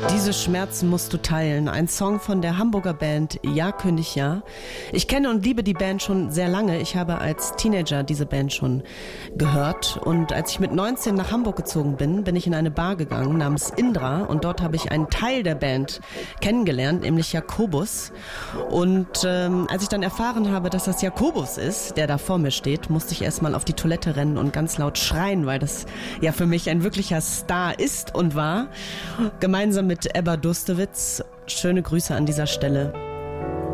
Diese Schmerzen musst du teilen. Ein Song von der Hamburger Band Ja König Ja. Ich kenne und liebe die Band schon sehr lange. Ich habe als Teenager diese Band schon gehört. Und als ich mit 19 nach Hamburg gezogen bin, bin ich in eine Bar gegangen namens Indra. Und dort habe ich einen Teil der Band kennengelernt, nämlich Jakobus. Und als ich dann erfahren habe, dass das Jakobus ist, der da vor mir steht, musste ich erstmal auf die Toilette rennen und ganz laut schreien, weil das ja für mich ein wirklicher Star ist und war. Gemeinsam mit Ebba Dustewitz. Schöne Grüße an dieser Stelle.